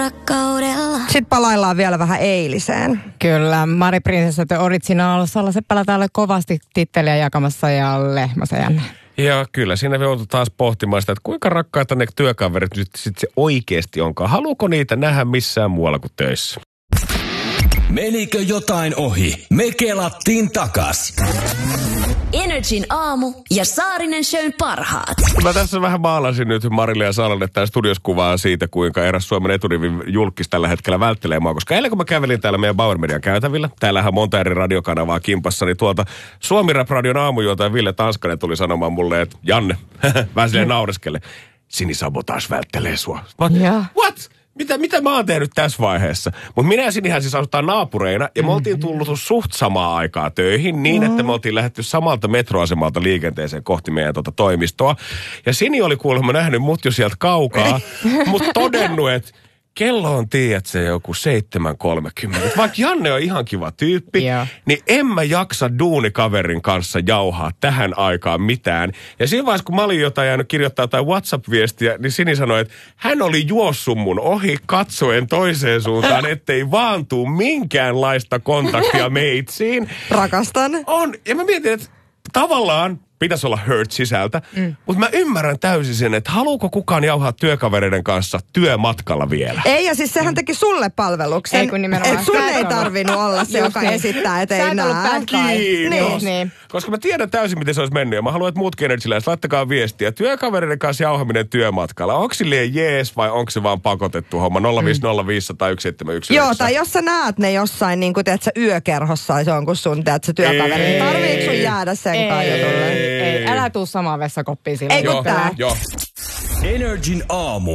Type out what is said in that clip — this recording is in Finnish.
Sitten palaillaan vielä vähän eiliseen. Kyllä, Mari Prinsessa The Original, Salla Seppälä täällä kovasti titteliä jakamassa ja Lehmosen Janne. Ja kyllä siinä joutuu taas pohtimaan sitä, että kuinka rakkaita ne työkaverit nyt sitten se oikeasti onkaan. Haluuko niitä nähdä missään muualla kuin töissä? Menikö jotain ohi? Me kelattiin takas. Energin aamu ja Saarinen Shown parhaat. Mä tässä vähän maalasin nyt Marille ja Salalle tää studioskuvaa siitä, kuinka eräs Suomen eturivin julkis tällä hetkellä välttelee mua. Koska eilen kun mä kävelin täällä meidän Bauer Median käytävillä, täällähän monta eri radiokanavaa kimpassa, niin tuolta Suomi Rap Radion aamujuontaja Ville Tanskanen tuli sanomaan mulle, että Janne, vähän silleen naureskelle, Sinisabotaas välttelee sua. What? Mitä mä oon tehnyt tässä vaiheessa? Mutta minä ja Sinihän siis asutaan naapureina ja me oltiin tullut suht samaa aikaa töihin niin, että me oltiin lähdetty samalta metroasemalta liikenteeseen kohti meidän toimistoa. Ja Sini oli kuulemma nähnyt mut jo sieltä kaukaa, mutta todennut, että kello on, tiedät se, joku 7.30. Vaikka Janne on ihan kiva tyyppi, niin en mä jaksa duunikaverin kanssa jauhaa tähän aikaan mitään. Ja siinä vaiheessa, kun mä olin jotain jäänyt kirjoittaa jotain WhatsApp-viestiä, niin Sini sanoi, että hän oli juossut mun ohi katsoen toiseen suuntaan, ettei vaan tuu minkäänlaista kontaktia meitsiin. Rakastan. On. Ja mä mietin, että tavallaan pitäisi olla hurt sisältä, mutta mä ymmärrän täysin sen, että haluuko kukaan jauhaa työkavereiden kanssa työmatkalla vielä. Ei, ja siis sehän teki sulle palveluksen. Ei kun nimenomaan. Et sun ei tarvinnut olla se, joka esittää, että ei näe. Kiitos. Niin. Koska mä tiedän täysin, miten se olisi mennyt. Ja mä haluan, että muutkin energiläiset, laittakaa viestiä. Työkavereiden kanssa jauhaminen työmatkalla. Onko silleen jees vai onko se vaan pakotettu homma? 050501719. Joo, tai jos sä näet ne jossain, niin kuin teet sä yökerhossa, se on kun sun teet se työkaveri. Niin tarviiko sun jäädä sen jutulle? Ei, älä tuu samaan vessakoppiin silloin. Ei kun tää. Joo. Energin aamu.